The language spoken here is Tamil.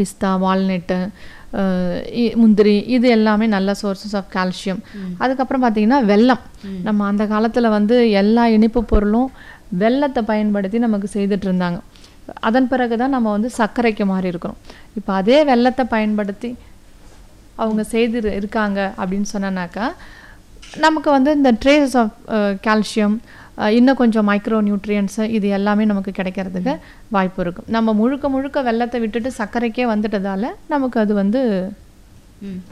பிஸ்தா, வால்நட்டு, முந்திரி, இது எல்லாமே நல்ல சோர்சஸ் ஆஃப் கால்சியம். அதுக்கப்புறம் பார்த்தீங்கன்னா வெல்லம். நம்ம அந்த காலத்தில் வந்து எல்லா இனிப்பு பொருளும் வெல்லத்தை பயன்படுத்தி நமக்கு செய்துட்டு இருந்தாங்க. அதன் பிறகு தான் நம்ம வந்து சர்க்கரைக்கு மாறி இருக்கிறோம். இப்போ அதே வெல்லத்தை பயன்படுத்தி அவங்க செய்து இருக்காங்க அப்படின்னு சொன்னாக்கா நமக்கு வந்து இந்த ட்ரேசஸ் ஆஃப் கால்சியம், இன்னும் கொஞ்சம் மைக்ரோ நியூட்ரியன்ஸு, இது எல்லாமே நமக்கு கிடைக்கிறதுக்கு வாய்ப்பு இருக்கும். நம்ம முழுக்க முழுக்க வெல்லத்தை விட்டுட்டு சர்க்கரைக்கே வந்துட்டதால நமக்கு அது வந்து